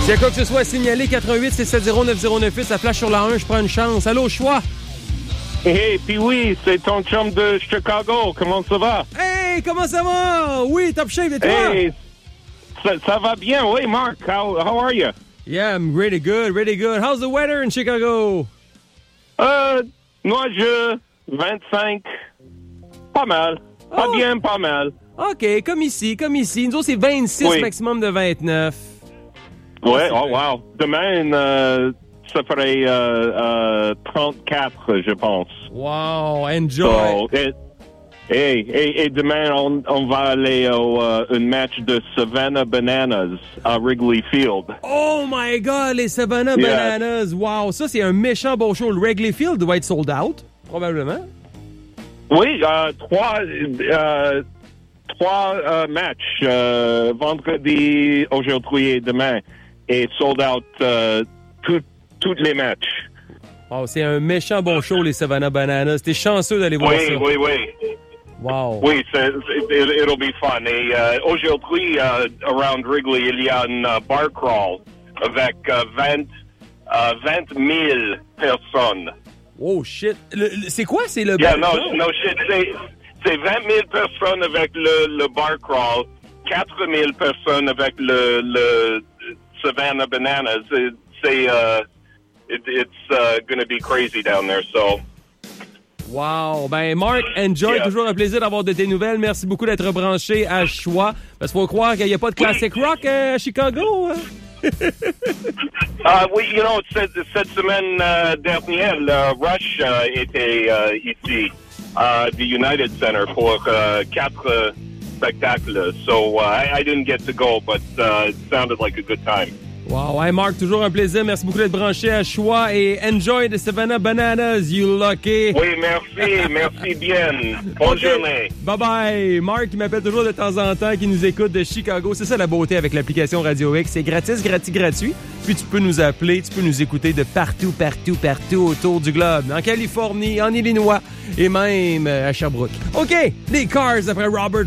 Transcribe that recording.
S'il y a quoi que ce soit à signaler, 88-670-9098, ça flash sur la 1, je prends une chance. Allô, choix? Hey, puis oui, c'est ton chum de Chicago. Comment ça va? Hey, comment ça va? Oui, top shape, et toi? Hey, ça va bien, oui, Mark. How are you? Yeah, I'm really good, really good. How's the weather in Chicago? Nuageux, 25, pas mal. Pas bien, pas mal. OK, comme ici. Nous autres, c'est 26, maximum de 29. Ouais, oh wow. Demain, ça ferait 34, je pense. Wow, enjoy. So, et demain, on va aller au un match de Savannah Bananas à Wrigley Field. Oh my God, les Savannah Bananas. Wow, ça, c'est un méchant beau show. Le Wrigley Field doit être sold out, probablement. Oui, trois matchs, vendredi, aujourd'hui et demain, et sold out tous les matchs. Oh, c'est un méchant bon show, les Savannah Bananas. T'es chanceux d'aller voir ça. Oui. Wow. Oui, it'll be fun. Et aujourd'hui, around Wrigley, il y a un bar crawl avec 20 000 personnes. Oh, shit. C'est quoi? C'est le bar crawl? No shit. C'est 20 000 personnes avec le bar crawl, 4 000 personnes avec le Savannah Bananas. It's gonna be crazy down there, so... Wow. Ben, Mark, enjoy. Yeah. Toujours un plaisir d'avoir de tes nouvelles. Merci beaucoup d'être branché à Choix. Parce qu'il faut croire qu'il n'y a pas de classic rock à Chicago. Oui, cette semaine dernière, Rush était ici, du United Center, pour 4 spectacles. So, I didn't get to go, but it sounded like a good time. Wow. Hey, Mark, toujours un plaisir. Merci beaucoup d'être branché à Choix et enjoy the Savannah Bananas, you lucky. Oui, merci bien. Bonne journée. Bye-bye. Mark, qui m'appelle toujours de temps en temps, qui nous écoute de Chicago. C'est ça la beauté avec l'application Radio X. C'est gratis, gratuit. Puis tu peux nous appeler, tu peux nous écouter de partout autour du globe. En Californie, en Illinois et même à Sherbrooke. OK, les Cars après Robert